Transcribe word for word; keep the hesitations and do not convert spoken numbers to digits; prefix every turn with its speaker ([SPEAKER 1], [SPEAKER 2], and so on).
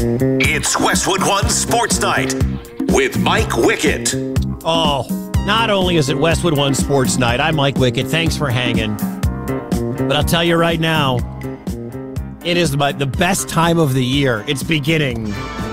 [SPEAKER 1] It's Westwood One Sports Night with Mike Wickett.
[SPEAKER 2] Oh, not only is it Westwood One Sports Night, I'm Mike Wickett. Thanks for hanging. But I'll tell you right now, it is my, the best time of the year. It's beginning.